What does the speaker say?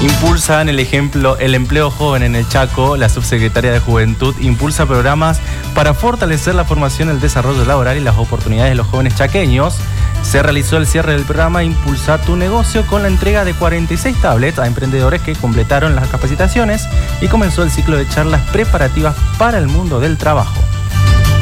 Impulsan el empleo joven en el Chaco. La subsecretaria de Juventud impulsa programas para fortalecer la formación, el desarrollo laboral y las oportunidades de los jóvenes chaqueños. Se realizó el cierre del programa Impulsa tu negocio con la entrega de 46 tablets a emprendedores que completaron las capacitaciones y comenzó el ciclo de charlas preparativas para el mundo del trabajo.